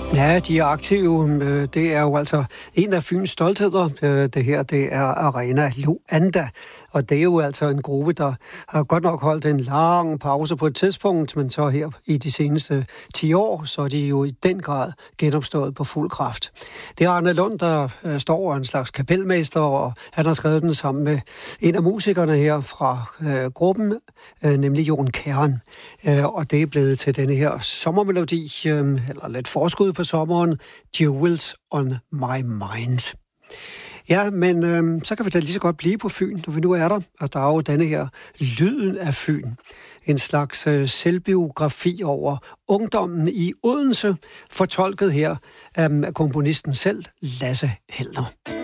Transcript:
Ja, de er aktive. Det er jo altså en af Fyns stoltheder. Det her, det er Arena Luanda. Og det er jo altså en gruppe, der har godt nok holdt en lang pause på et tidspunkt, men så her i de seneste 10 år, så er de jo i den grad genopstået på fuld kraft. Det er Arne Lund, der står en slags kapelmester, og han har skrevet den sammen med en af musikerne her fra gruppen, nemlig Jon Kern. Og det er blevet til denne her sommermelodi, eller lidt forskud på sommeren, Jewels on My Mind. Ja, men så kan vi da lige så godt blive på Fyn, når vi nu er der. Og der er jo denne her Lyden af Fyn. En slags selvbiografi over ungdommen i Odense, fortolket her af komponisten selv, Lasse Hellner.